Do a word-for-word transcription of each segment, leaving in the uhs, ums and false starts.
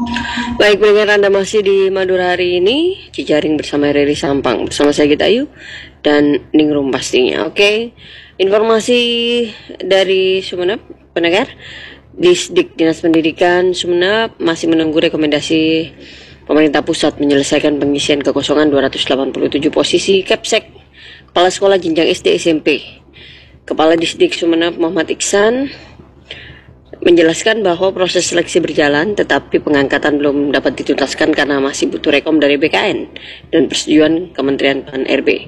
Baik, pendengar, Anda masih di Madura hari ini, Cijaring bersama Riri Sampang, bersama saya Gita Ayu dan Ningrum pastinya. Oke, informasi dari Sumeneb, pendengar. Disdik Dinas Pendidikan Sumeneb masih menunggu rekomendasi pemerintah pusat menyelesaikan pengisian kekosongan dua ratus delapan puluh tujuh posisi Kepsek Kepala Sekolah Jenjang S D S M P. Kepala Disdik Sumeneb Muhammad Iksan menjelaskan bahwa proses seleksi berjalan, tetapi pengangkatan belum dapat dituntaskan karena masih butuh rekom dari B K N dan persetujuan Kementerian Pan R B.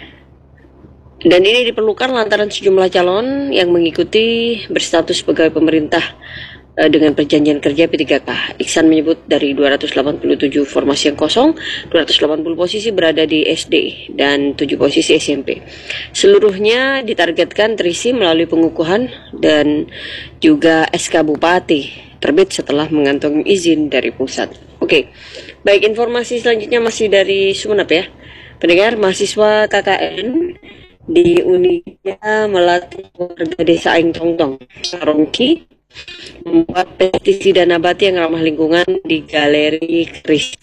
Dan ini diperlukan lantaran sejumlah calon yang mengikuti berstatus pegawai pemerintah eh, dengan perjanjian kerja P tiga K. Iksan menyebut dari dua ratus delapan puluh tujuh formasi yang kosong, dua ratus delapan puluh posisi berada di S D dan tujuh posisi S M P. Seluruhnya ditargetkan terisi melalui pengukuhan dan juga S K Bupati terbit setelah mengantongi izin dari pusat. Oke, baik, informasi selanjutnya masih dari Sumeneb ya. Pendengar, mahasiswa K K N di Unika melatih warga desa Aing Tongtong, Sarongki, membuat pestisida nabati yang ramah lingkungan di galeri keris.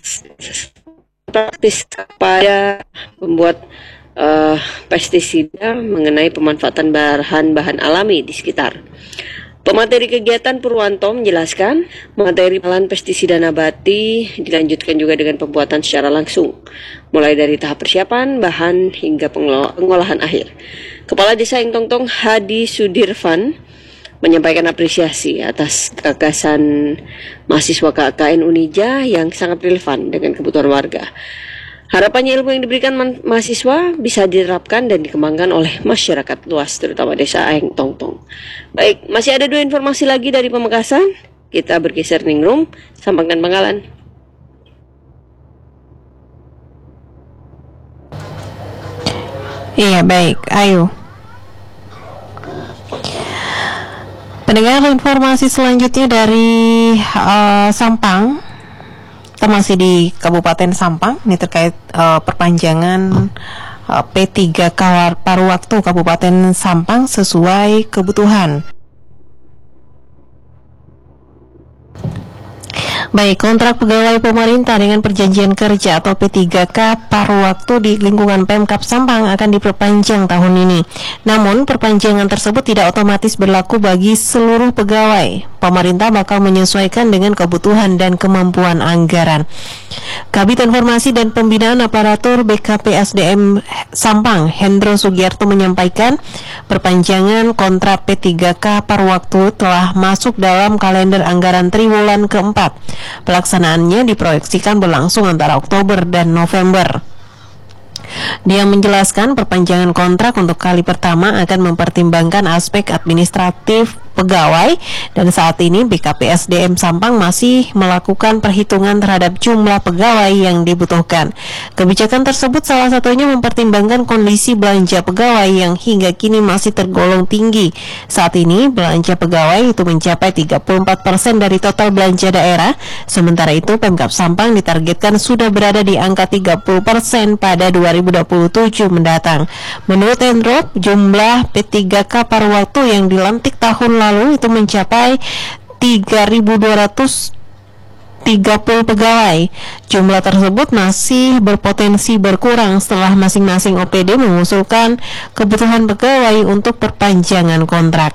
Praktis upaya membuat uh, pestisida mengenai pemanfaatan bahan-bahan alami di sekitar. Pemateri kegiatan Purwanto menjelaskan, materi pengolahan pestisida nabati dilanjutkan juga dengan pembuatan secara langsung, mulai dari tahap persiapan, bahan, hingga pengolahan akhir. Kepala Desa Aing Tongtong Hadi Sudirvan menyampaikan apresiasi atas gagasan mahasiswa K K N Unija yang sangat relevan dengan kebutuhan warga. Harapannya ilmu yang diberikan mahasiswa bisa diterapkan dan dikembangkan oleh masyarakat luas, terutama desa Aing Tongtong. Baik, masih ada dua informasi lagi dari Pamekasan. Kita bergeser Ningrum, Sampang dan Bangkalan. Iya, baik, ayo. Pendengar, informasi selanjutnya dari uh, Sampang. Kita masih di Kabupaten Sampang, ini terkait uh, perpanjangan uh, P tiga K paruh waktu Kabupaten Sampang sesuai kebutuhan. Baik, kontrak pegawai pemerintah dengan perjanjian kerja atau P tiga K paruh waktu di lingkungan Pemkab Sampang akan diperpanjang tahun ini. Namun, perpanjangan tersebut tidak otomatis berlaku bagi seluruh pegawai. Pemerintah bakal menyesuaikan dengan kebutuhan dan kemampuan anggaran. Kabid Informasi dan Pembinaan Aparatur B K P S D M Sampang, Hendro Sugiarto, menyampaikan perpanjangan kontrak P tiga K paruh waktu telah masuk dalam kalender anggaran triwulan keempat. Pelaksanaannya diproyeksikan berlangsung antara Oktober dan November. Dia menjelaskan perpanjangan kontrak untuk kali pertama akan mempertimbangkan aspek administratif pegawai, dan saat ini B K P S D M Sampang masih melakukan perhitungan terhadap jumlah pegawai yang dibutuhkan. Kebijakan tersebut salah satunya mempertimbangkan kondisi belanja pegawai yang hingga kini masih tergolong tinggi. Saat ini belanja pegawai itu mencapai tiga puluh empat persen dari total belanja daerah, sementara itu Pemkab Sampang ditargetkan sudah berada di angka tiga puluh persen pada dua ribu dua puluh tujuh mendatang. Menurut Hendro, jumlah P tiga K paruh waktu yang dilantik tahun lalu itu mencapai tiga ribu dua ratus tiga puluh pegawai. Jumlah tersebut masih berpotensi berkurang setelah masing-masing O P D mengusulkan kebutuhan pegawai untuk perpanjangan kontrak.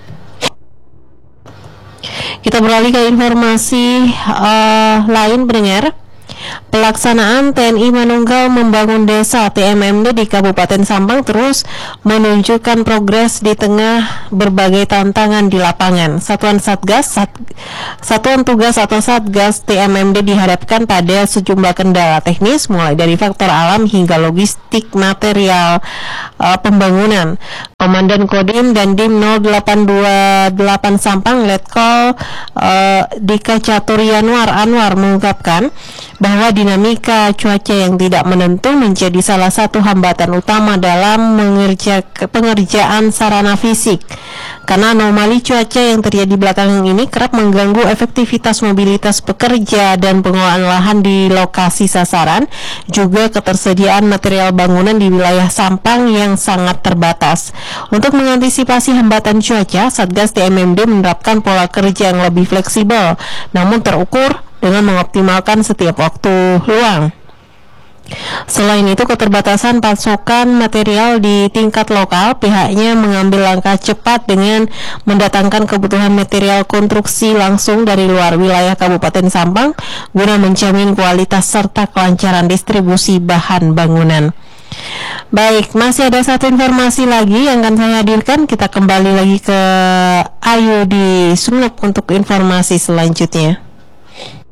Kita beralih ke informasi uh, lain, pendengar. Pelaksanaan T N I Manunggal Membangun Desa T M M D di Kabupaten Sampang terus menunjukkan progres di tengah berbagai tantangan di lapangan. Satuan Satgas Sat, Satuan Tugas atau Satgas T M M D dihadapkan pada sejumlah kendala teknis, mulai dari faktor alam hingga logistik material uh, pembangunan. Komandan Kodim dan Dim nol delapan dua delapan Sampang Letkol uh, Dika Caturianwar Anwar mengungkapkan bahwa dinamika cuaca yang tidak menentu menjadi salah satu hambatan utama dalam mengerja, pengerjaan sarana fisik. Karena anomali cuaca yang terjadi belakangan ini kerap mengganggu efektivitas mobilitas pekerja dan pengelolaan lahan di lokasi sasaran, juga ketersediaan material bangunan di wilayah Sampang yang sangat terbatas. Untuk mengantisipasi hambatan cuaca, Satgas T M M D menerapkan pola kerja yang lebih fleksibel, namun terukur dengan mengoptimalkan setiap waktu luang. Selain itu, keterbatasan pasokan material di tingkat lokal, pihaknya mengambil langkah cepat dengan mendatangkan kebutuhan material konstruksi langsung dari luar wilayah Kabupaten Sampang guna menjamin kualitas serta kelancaran distribusi bahan bangunan. Baik, masih ada satu informasi lagi yang akan saya hadirkan. Kita kembali lagi ke Ayu di Sumeneb untuk informasi selanjutnya.